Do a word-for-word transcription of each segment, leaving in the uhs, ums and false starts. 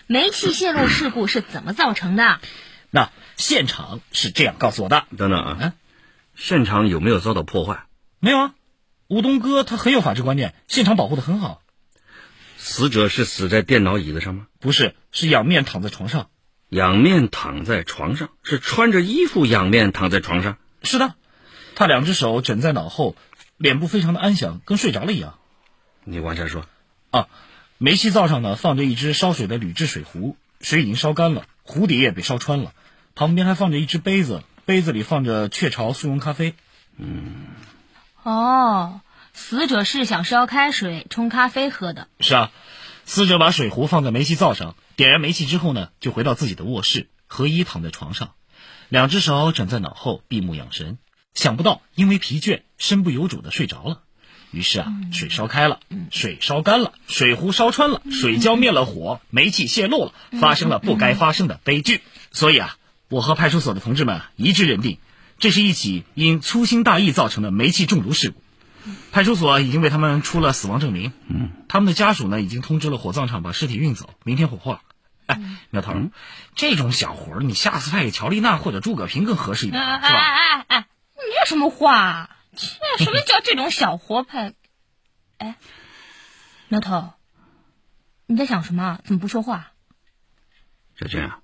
煤气泄漏事故是怎么造成的？ 那现场是这样告诉我的。 等等啊，嗯、现场有没有遭到破坏？ 没有啊，吴东哥他很有法治观念，现场保护得很好。 死者是死在电脑椅子上吗？ 不是，是仰面躺在床上。 仰面躺在床上，是穿着衣服仰面躺在床上？ 是的，他两只手枕在脑后，脸部非常的安详，跟睡着了一样。 你往下说。 啊，煤气灶上呢放着一只烧水的铝制水壶，水已经烧干了，壶底也被烧穿了，旁边还放着一只杯子，杯子里放着雀巢速溶咖啡。 嗯。 哦，死者是想烧开水冲咖啡喝的。 是啊，死者把水壶放在煤气灶上，点燃煤气之后呢，就回到自己的卧室，合衣躺在床上，两只手枕在脑后，闭目养神。想不到因为疲倦，身不由主的睡着了。于是啊，水烧开了，水烧干了，水壶烧穿了，水浇灭了火，煤气泄漏了，发生了不该发生的悲剧。所以啊，我和派出所的同志们一致认定，这是一起因粗心大意造成的煤气中毒事故。派出所已经为他们出了死亡证明，嗯，他们的家属呢已经通知了火葬场把尸体运走，明天火化。哎，苗头，嗯、这种小活儿你下次派给乔丽娜或者诸葛平更合适一点， 啊、 是吧？ 哎哎哎，你这什么话？这什么叫这种小活派？哎，苗头，你在想什么？怎么不说话？ 小娟啊，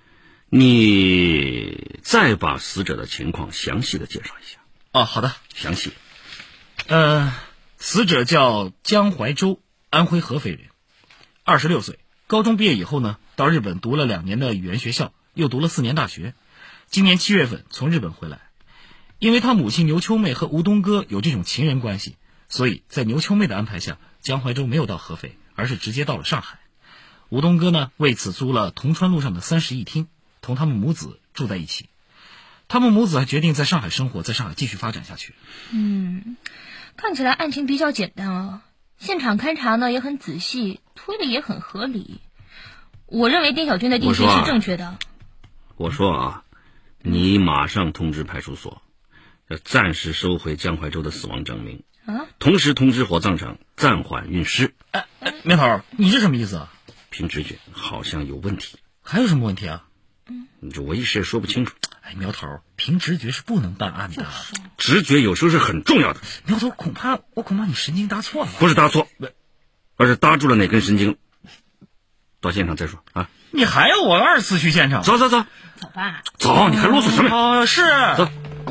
你再把死者的情况详细的介绍一下。 哦，好的， 详细。 呃，死者叫江怀洲，安徽合肥人，二十六岁，高中毕业以后呢，到日本读了两年的语言学校，又读了四年大学，今年七月份从日本回来。因为他母亲牛秋妹和吴东哥有这种情人关系，所以在牛秋妹的安排下，江怀洲没有到合肥，而是直接到了上海。吴东哥呢，为此租了铜川路上的三室一厅，同他们母子住在一起。他们母子还决定在上海生活，在上海继续发展下去。 嗯，看起来案情比较简单啊，现场勘查呢也很仔细，推理也很合理。我认为丁小军的定性是正确的。 我说啊，你马上通知派出所，要暂时收回江怀洲的死亡证明，啊，同时通知火葬场暂缓运尸。 哎哎，苗头，你这什么意思啊？ 凭直觉，好像有问题。 还有什么问题啊？ 嗯，这我一时也说不清楚。 哎，苗头，凭直觉是不能办案的。 直觉有时候是很重要的。 苗头，恐怕我恐怕你神经搭错了。 不是搭错，而是搭住了哪根神经。到现场再说啊！ 你还要我二次去现场？ 走走走， 走吧。 走，你还啰嗦什么？ 啊、呃，是。 走。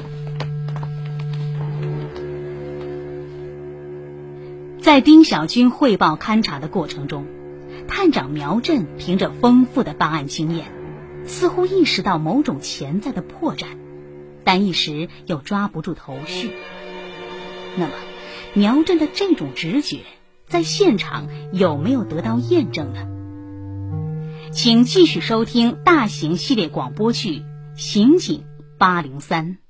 在丁小军汇报勘查的过程中，探长苗震凭着丰富的办案经验，似乎意识到某种潜在的破绽，但一时又抓不住头绪。那么，苗震的这种直觉在现场有没有得到验证呢？请继续收听大型系列广播剧《刑警八零三》。